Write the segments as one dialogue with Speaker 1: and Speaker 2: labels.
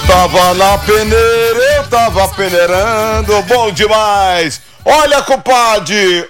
Speaker 1: tava na peneira, eu tava peneirando, bom demais. Olha, compadre,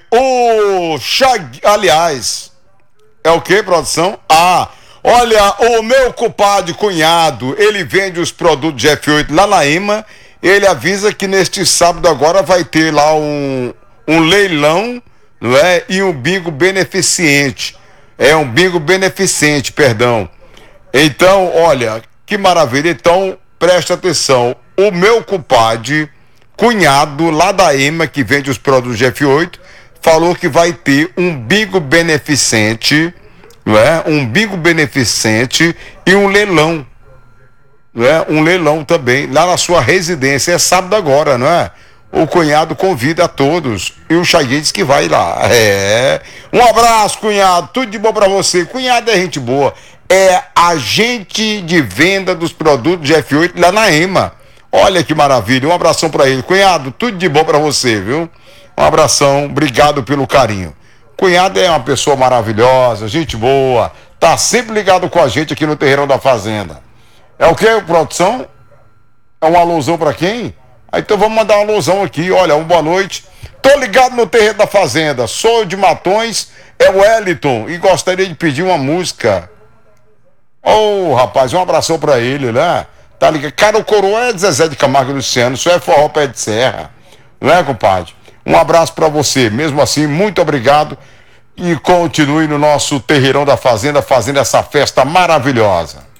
Speaker 1: aliás, é o que, produção? Olha, o meu compadre cunhado, ele vende os produtos de F8 lá na EMA. Ele avisa que neste sábado agora vai ter lá um leilão, não é? E um bingo beneficente. Um bingo beneficente, perdão. Então, olha, que maravilha. Então, presta atenção. O meu compadre, cunhado lá da EMA, que vende os produtos de F8, falou que vai ter um bingo beneficente, não é? Um bingo beneficente e um leilão, não é? Um leilão também, lá na sua residência. É sábado agora, não é? O cunhado convida a todos e o Chaguinho diz que vai lá. Um abraço, cunhado, tudo de bom pra você. Cunhado é gente boa, é agente de venda dos produtos de F8 lá na EMA. Olha que maravilha, um abração pra ele. Cunhado, tudo de bom pra você, viu? Um abração, obrigado pelo carinho. Cunhado é uma pessoa maravilhosa, gente boa, tá sempre ligado com a gente aqui no Terreirão da Fazenda. É o que, produção? É um alusão pra quem? Então vamos mandar uma alusão aqui. Olha, uma boa noite. Tô ligado no Terreiro da Fazenda. Sou de Matões, é o Wellington, e gostaria de pedir uma música. Rapaz, um abração pra ele, né? Tá ligado? Cara, o coroa é Zezé de Camargo e Luciano, isso é forró pé de serra. Não é, compadre? Um abraço pra você. Mesmo assim, muito obrigado. E continue no nosso Terreirão da Fazenda, fazendo essa festa maravilhosa.